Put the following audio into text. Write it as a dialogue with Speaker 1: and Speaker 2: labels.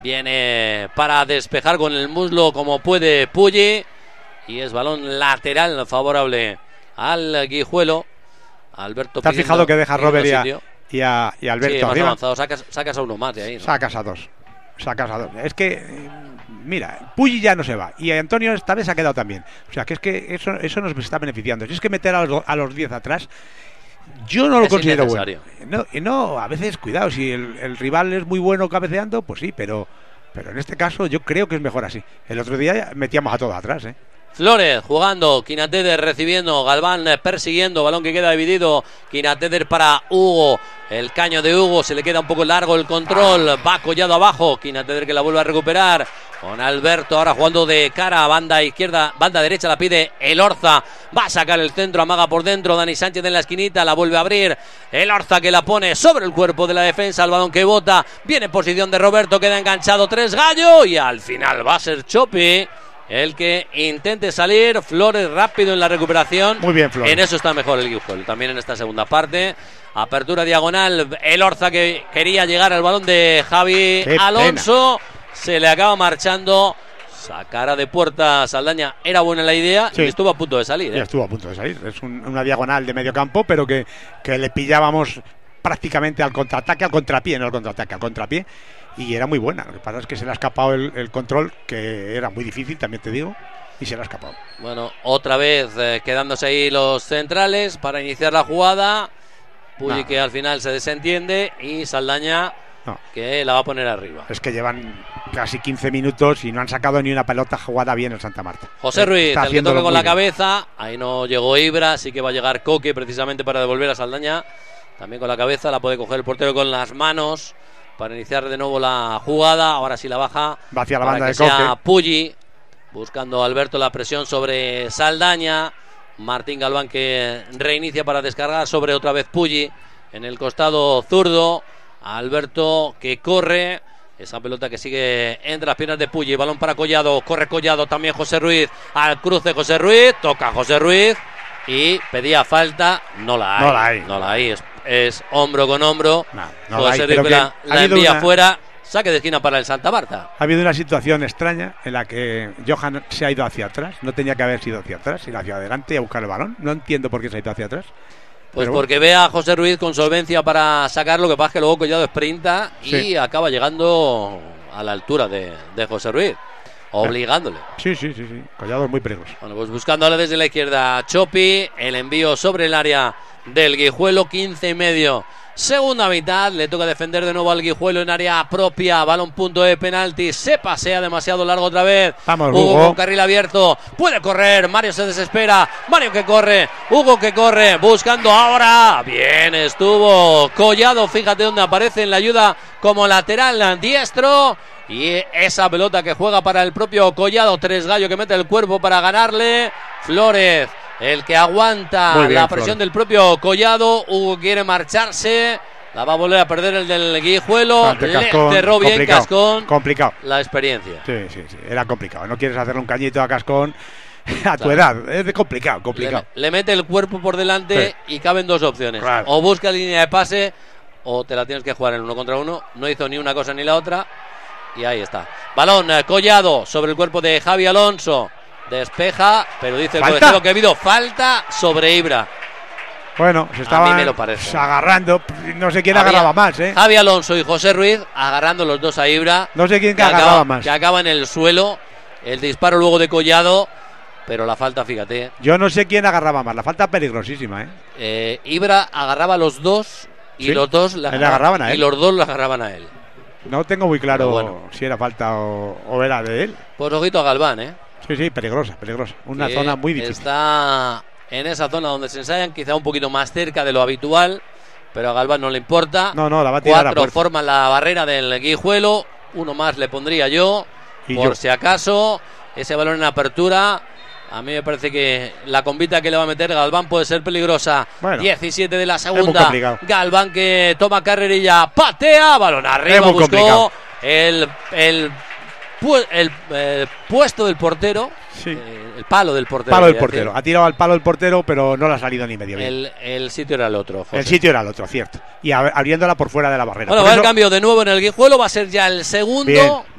Speaker 1: Viene para despejar con el muslo como puede Pulli. Y es balón lateral favorable al Guijuelo. Alberto.
Speaker 2: ¿Te has fijado que deja Robert y a Alberto?
Speaker 1: Sí, más
Speaker 2: arriba?
Speaker 1: avanzado. Sacas a uno más de ahí, ¿no?
Speaker 2: Sacas a dos. Es que, mira, Pulli ya no se va. Y Antonio esta vez se ha quedado también. O sea, que es que eso nos está beneficiando. Si es que meter a los 10 atrás, yo no lo considero bueno. No, a veces, cuidado, si el rival es muy bueno cabeceando, pues sí, pero en este caso yo creo que es mejor así. El otro día metíamos a todos atrás, ¿eh?
Speaker 1: Flores jugando, Quinateder recibiendo, Galván persiguiendo, balón que queda dividido, Quinateder para Hugo, el caño de Hugo, se le queda un poco largo el control, va Collado abajo, Quinateder que la vuelve a recuperar, con Alberto ahora jugando de cara, banda izquierda, banda derecha la pide Elorza, va a sacar el centro, amaga por dentro, Dani Sánchez en la esquinita, la vuelve a abrir, Elorza que la pone sobre el cuerpo de la defensa, el balón que bota, viene en posición de Roberto, queda enganchado Tres Gallo y al final va a ser Chopi el que intente salir. Flores rápido en la recuperación.
Speaker 2: Muy bien, Flores.
Speaker 1: En eso está mejor el Guijuelo. También en esta segunda parte. Apertura diagonal. Elorza que quería llegar al balón de Javi Alonso. Pena. Se le acaba marchando. Sacara de puerta Saldaña. Era buena la idea. Sí. Y estuvo a punto de salir.
Speaker 2: Ya estuvo a punto de salir. Es una diagonal de medio campo, pero que le pillábamos prácticamente al contraataque, al contrapié. Y era muy buena. Lo que pasa es que se le ha escapado el control, que era muy difícil, también te digo, y se le ha escapado.
Speaker 1: Bueno, otra vez quedándose ahí los centrales para iniciar la jugada. Pulli que al final se desentiende y Saldaña que la va a poner arriba.
Speaker 2: Es que llevan casi 15 minutos y no han sacado ni una pelota jugada bien en Santa Marta.
Speaker 1: José Ruiz, el que toca con la cabeza. Ahí no llegó Ibra, así que va a llegar Coque precisamente para devolver a Saldaña. También con la cabeza, la puede coger el portero con las manos para iniciar de nuevo la jugada. Ahora sí la baja.
Speaker 2: Va hacia la banda de
Speaker 1: Coque.
Speaker 2: Coque.
Speaker 1: Pulli, buscando a Alberto la presión sobre Saldaña. Martín Galván que reinicia para descargar sobre otra vez Pulli en el costado zurdo. Alberto que corre. Esa pelota que sigue entre las piernas de Pulli. Balón para Collado. Corre Collado también José Ruiz. Al cruce José Ruiz. Toca José Ruiz. Y pedía falta. No la hay. Es hombro con hombro. José Ruiz la envía fuera. Saque de esquina para el Santa Marta.
Speaker 2: Ha habido una situación extraña en la que Johan se ha ido hacia atrás. No tenía que haber sido hacia atrás, sino hacia adelante a buscar el balón. No entiendo por qué se ha ido hacia atrás.
Speaker 1: Pues porque ve a José Ruiz con solvencia para sacar. Lo que pasa es que luego Collado sprinta y acaba llegando a la altura de José Ruiz, obligándole.
Speaker 2: Sí. Collado es muy peligroso.
Speaker 1: Bueno, pues buscándole desde la izquierda Chopi. El envío sobre el área del Guijuelo. 15,5. Segunda mitad. Le toca defender de nuevo al Guijuelo en área propia. Balón punto de penalti. Se pasea demasiado largo otra vez.
Speaker 2: Vamos,
Speaker 1: Hugo con carril abierto. Puede correr. Mario se desespera. Mario que corre. Hugo que corre. Buscando ahora. Bien estuvo Collado. Fíjate dónde aparece en la ayuda como lateral diestro. Y esa pelota que juega para el propio Collado. Tres Gallo que mete el cuerpo para ganarle. Flores, el que aguanta la presión del propio Collado. Hugo quiere marcharse. La va a volver a perder el del Guijuelo. Le cerró bien Cascón.
Speaker 2: Complicado.
Speaker 1: La experiencia.
Speaker 2: Sí. Era complicado. No quieres hacerle un cañito a Cascón a tu edad. Es complicado.
Speaker 1: Le mete el cuerpo por delante y caben dos opciones. Claro. O busca línea de pase o te la tienes que jugar en 1 contra 1. No hizo ni una cosa ni la otra. Y ahí está. Balón Collado sobre el cuerpo de Javi Alonso. Despeja, pero dice el colegiado que ha habido falta sobre Ibra.
Speaker 2: Bueno, se estaban agarrando. No sé quién agarraba más,
Speaker 1: Javi Alonso y José Ruiz agarrando los dos a Ibra.
Speaker 2: No sé quién agarraba más.
Speaker 1: Que acaba en el suelo. El disparo luego de Collado. Pero la falta, fíjate.
Speaker 2: Yo no sé quién agarraba más. La falta peligrosísima,
Speaker 1: Ibra agarraba a los dos. Y los dos le
Speaker 2: agarraban a él.
Speaker 1: Y los dos le agarraban a él.
Speaker 2: No tengo muy claro si era falta o era de él.
Speaker 1: Pues ojito a Galván,
Speaker 2: Sí, peligrosa. Una zona muy difícil.
Speaker 1: Está en esa zona donde se ensayan, quizá un poquito más cerca de lo habitual, pero a Galván no le importa.
Speaker 2: No, la va a tirar.
Speaker 1: 4 forman la barrera del Guijuelo. Uno más le pondría yo, si acaso. Ese balón en apertura. A mí me parece que la convita que le va a meter Galván puede ser peligrosa. 17 de la segunda. Galván que toma carrerilla, patea, balón arriba, buscó el puesto del portero. El palo del portero.
Speaker 2: Ha tirado al palo del portero, pero no le ha salido ni medio bien.
Speaker 1: El sitio era el otro, José.
Speaker 2: El sitio era el otro, cierto. Y abriéndola por fuera de la barrera.
Speaker 1: Bueno, va a haber cambio de nuevo en el Guijuelo. Va a ser ya el segundo.